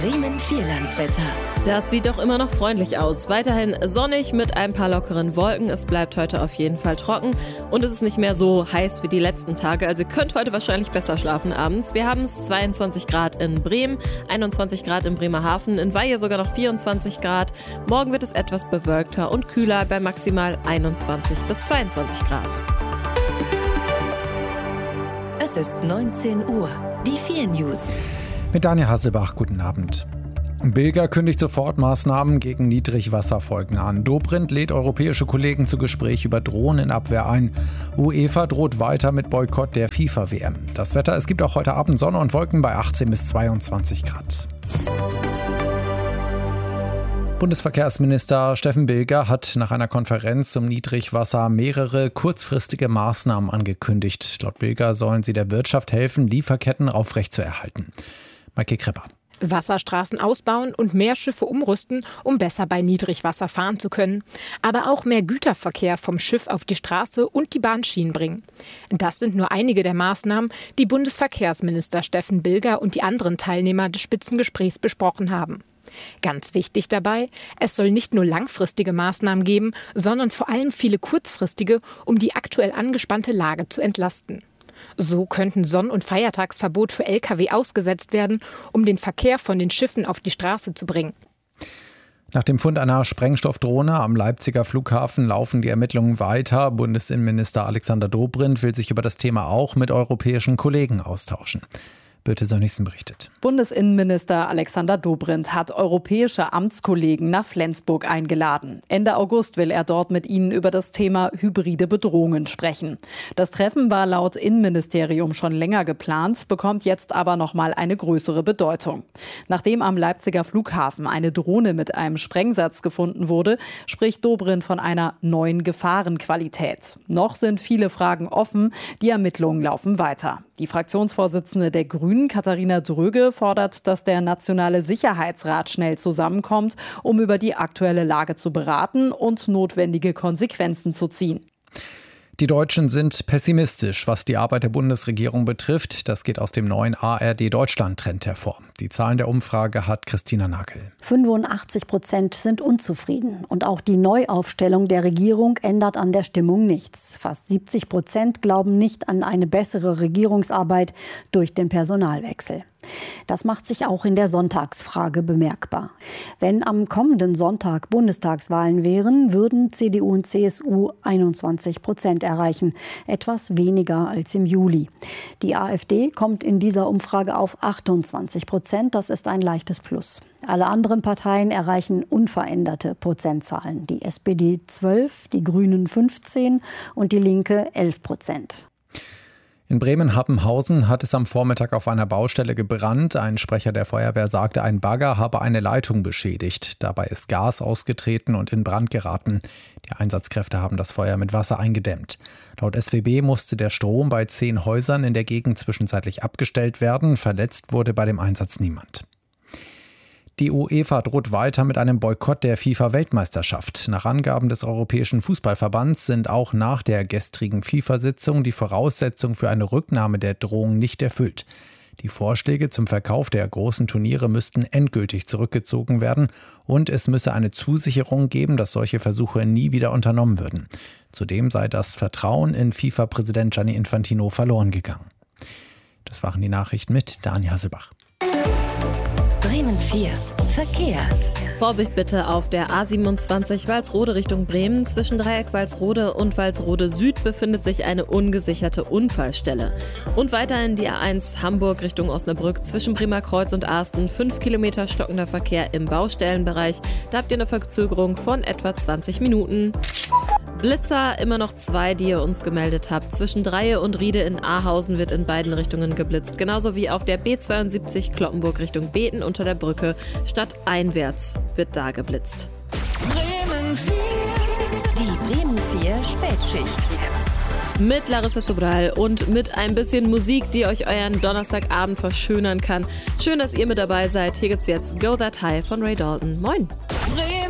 Bremen Vierlandswetter. Das sieht doch immer noch freundlich aus. Weiterhin sonnig mit ein paar lockeren Wolken. Es bleibt heute auf jeden Fall trocken und es ist nicht mehr so heiß wie die letzten Tage. Also ihr könnt heute wahrscheinlich besser schlafen abends. Wir haben es 22 Grad in Bremen, 21 Grad in Bremerhaven, in Weihe sogar noch 24 Grad. Morgen wird es etwas bewölkter und kühler bei maximal 21 bis 22 Grad. Es ist 19 Uhr. Die 4 News. Mit Daniel Hasselbach, guten Abend. Bilger kündigt sofort Maßnahmen gegen Niedrigwasserfolgen an. Dobrindt lädt europäische Kollegen zu Gespräch über Drohnenabwehr ein. UEFA droht weiter mit Boykott der FIFA-WM. Das Wetter, es gibt auch heute Abend Sonne und Wolken bei 18 bis 22 Grad. Bundesverkehrsminister Steffen Bilger hat nach einer Konferenz zum Niedrigwasser mehrere kurzfristige Maßnahmen angekündigt. Laut Bilger sollen sie der Wirtschaft helfen, Lieferketten aufrechtzuerhalten. Maike Krepper. Wasserstraßen ausbauen und mehr Schiffe umrüsten, um besser bei Niedrigwasser fahren zu können. Aber auch mehr Güterverkehr vom Schiff auf die Straße und die Bahnschienen bringen. Das sind nur einige der Maßnahmen, die Bundesverkehrsminister Steffen Bilger und die anderen Teilnehmer des Spitzengesprächs besprochen haben. Ganz wichtig dabei, es soll nicht nur langfristige Maßnahmen geben, sondern vor allem viele kurzfristige, um die aktuell angespannte Lage zu entlasten. So könnten Sonn- und Feiertagsverbot für Lkw ausgesetzt werden, um den Verkehr von den Schiffen auf die Straße zu bringen. Nach dem Fund einer Sprengstoffdrohne am Leipziger Flughafen laufen die Ermittlungen weiter. Bundesinnenminister Alexander Dobrindt will sich über das Thema auch mit europäischen Kollegen austauschen. Birte Sönnigsen berichtet. Bundesinnenminister Alexander Dobrindt hat europäische Amtskollegen nach Flensburg eingeladen. Ende August will er dort mit ihnen über das Thema hybride Bedrohungen sprechen. Das Treffen war laut Innenministerium schon länger geplant, bekommt jetzt aber noch mal eine größere Bedeutung. Nachdem am Leipziger Flughafen eine Drohne mit einem Sprengsatz gefunden wurde, spricht Dobrindt von einer neuen Gefahrenqualität. Noch sind viele Fragen offen, die Ermittlungen laufen weiter. Die Fraktionsvorsitzende der Grünen, Katharina Dröge, fordert, dass der Nationale Sicherheitsrat schnell zusammenkommt, um über die aktuelle Lage zu beraten und notwendige Konsequenzen zu ziehen. Die Deutschen sind pessimistisch, was die Arbeit der Bundesregierung betrifft. Das geht aus dem neuen ARD-Deutschland-Trend hervor. Die Zahlen der Umfrage hat Christina Nagel. 85% sind unzufrieden. Und auch die Neuaufstellung der Regierung ändert an der Stimmung nichts. Fast 70% glauben nicht an eine bessere Regierungsarbeit durch den Personalwechsel. Das macht sich auch in der Sonntagsfrage bemerkbar. Wenn am kommenden Sonntag Bundestagswahlen wären, würden CDU und CSU 21% erreichen, etwas weniger als im Juli. Die AfD kommt in dieser Umfrage auf 28%, das ist ein leichtes Plus. Alle anderen Parteien erreichen unveränderte Prozentzahlen. Die SPD 12, die Grünen 15 und die Linke 11%. In Bremen-Happenhausen hat es am Vormittag auf einer Baustelle gebrannt. Ein Sprecher der Feuerwehr sagte, ein Bagger habe eine Leitung beschädigt. Dabei ist Gas ausgetreten und in Brand geraten. Die Einsatzkräfte haben das Feuer mit Wasser eingedämmt. Laut SWB musste der Strom bei 10 Häusern in der Gegend zwischenzeitlich abgestellt werden. Verletzt wurde bei dem Einsatz niemand. Die UEFA droht weiter mit einem Boykott der FIFA-Weltmeisterschaft. Nach Angaben des Europäischen Fußballverbands sind auch nach der gestrigen FIFA-Sitzung die Voraussetzungen für eine Rücknahme der Drohung nicht erfüllt. Die Vorschläge zum Verkauf der großen Turniere müssten endgültig zurückgezogen werden und es müsse eine Zusicherung geben, dass solche Versuche nie wieder unternommen würden. Zudem sei das Vertrauen in FIFA-Präsident Gianni Infantino verloren gegangen. Das waren die Nachrichten mit Daniel Hasselbach. Bremen 4. Verkehr. Vorsicht bitte auf der A27 Walsrode Richtung Bremen. Zwischen Dreieck Walsrode und Walsrode Süd befindet sich eine ungesicherte Unfallstelle. Und weiterhin die A1 Hamburg Richtung Osnabrück zwischen Bremer Kreuz und Asten. 5 Kilometer stockender Verkehr im Baustellenbereich. Da habt ihr eine Verzögerung von etwa 20 Minuten. Blitzer, immer noch 2, die ihr uns gemeldet habt. Zwischen Dreie und Riede in Ahausen wird in beiden Richtungen geblitzt. Genauso wie auf der B72 Cloppenburg Richtung Beten unter der Brücke. Stadteinwärts wird da geblitzt. Bremen 4. Die Bremen 4 Spätschicht. Mit Larissa Sobral und mit ein bisschen Musik, die euch euren Donnerstagabend verschönern kann. Schön, dass ihr mit dabei seid. Hier gibt's jetzt Go That High von Ray Dalton. Moin! Bremen